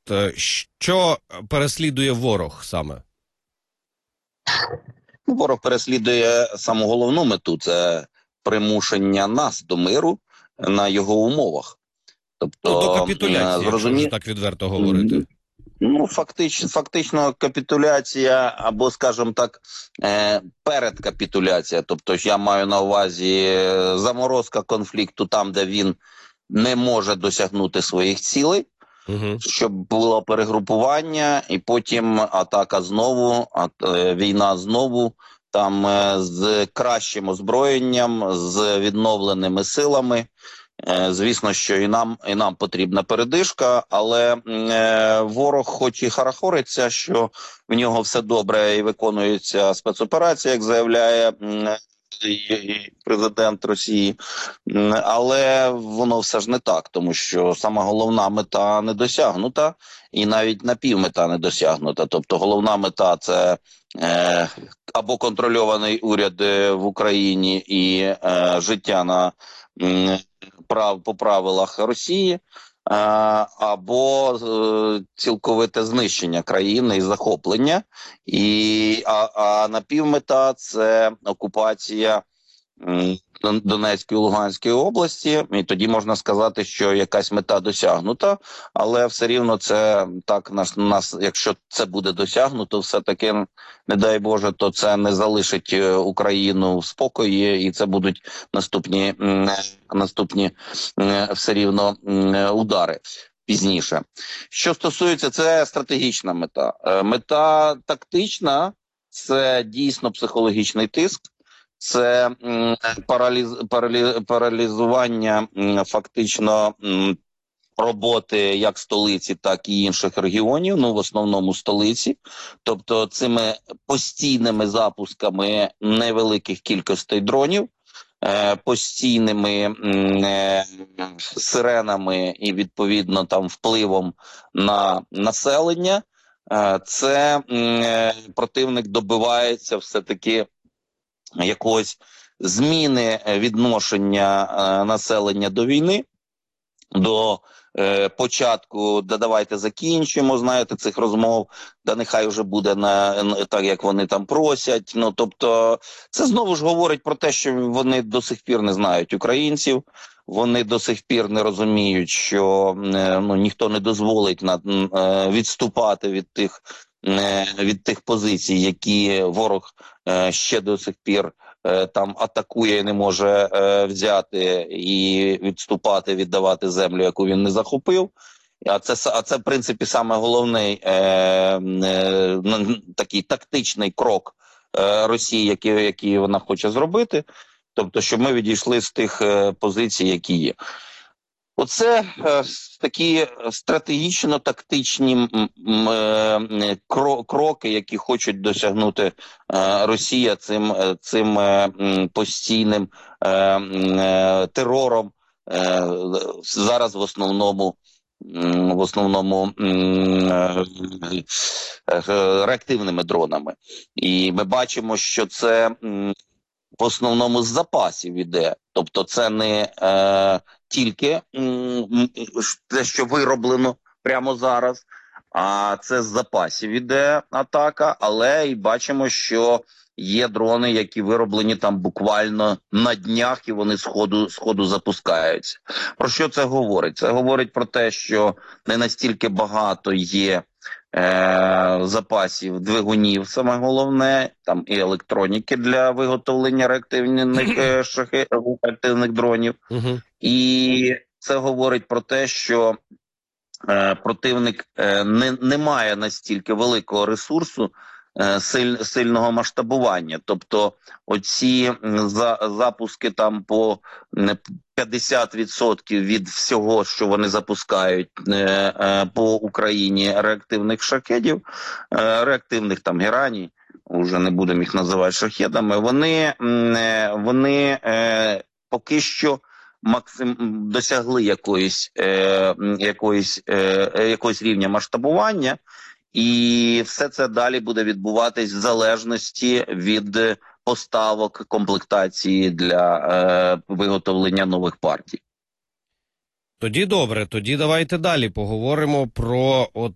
Що переслідує ворог саме? Ворог переслідує саму головну мету – це примушення нас до миру на його умовах. Ну, до Тобто, капітуляції, якщо вже так відверто говорити. Ну, фактично капітуляція, або, скажімо так, передкапітуляція. Тобто, я маю на увазі заморозка конфлікту там, де він не може досягнути своїх цілей, щоб було перегрупування, і потім атака знову, війна знову, там з кращим озброєнням, з відновленими силами. Звісно, що і нам потрібна передишка, але ворог хоч і харахориться, що в нього все добре і виконується спецоперація, як заявляє президент Росії, але воно все ж не так, тому що сама головна мета не досягнута, і навіть напівмета не досягнута. Тобто головна мета – це або контрольований уряд в Україні і життя по правилах Росії, або цілковите знищення країни і захоплення. А напівмета – це окупація Донецької і Луганської області, і тоді можна сказати, що якась мета досягнута, але все рівно це так, якщо це буде досягнуто, все-таки, не дай Боже, то це не залишить Україну в спокої, і це будуть наступні все рівно удари пізніше. Що стосується, це стратегічна мета. Мета тактична – це дійсно психологічний тиск, це паралізування фактично роботи як столиці, так і інших регіонів, в основному столиці. Тобто цими постійними запусками невеликих кількостей дронів, постійними сиренами і, відповідно, там впливом на населення, це противник добивається все-таки якогось зміни відношення населення до війни, до початку, давайте закінчимо, знаєте, цих розмов, нехай вже буде так, як вони там просять. Тобто, це знову ж говорить про те, що вони до сих пір не знають українців, вони до сих пір не розуміють, що ніхто не дозволить відступати від тих позицій, які ворог ще до сих пір там атакує і не може взяти і відступати, віддавати землю, яку він не захопив. А це в принципі саме головний такий тактичний крок Росії, який вона хоче зробити. Тобто, щоб ми відійшли з тих позицій, які є. Оце такі стратегічно-тактичні кроки, які хочуть досягнути Росія цим постійним терором, зараз в основному реактивними дронами. І ми бачимо, що це в основному з запасів іде. Тобто це не тільки те, що вироблено прямо зараз, а це з запасів іде атака, але і бачимо, що є дрони, які вироблені там буквально на днях, і вони сходу запускаються. Про що це говорить? Це говорить про те, що не настільки багато є запасів двигунів, саме головне, там і електроніки для виготовлення реактивних дронів. І це говорить про те, що противник не має настільки великого ресурсу сильного масштабування. Тобто оці запуски там по 50% від всього, що вони запускають по Україні реактивних шахедів, реактивних там гераній, вже не будемо їх називати шахедами, вони поки що досягли якогось рівня масштабування, і все це далі буде відбуватись в залежності від поставок комплектації для виготовлення нових партій. Тоді добре, тоді давайте далі поговоримо про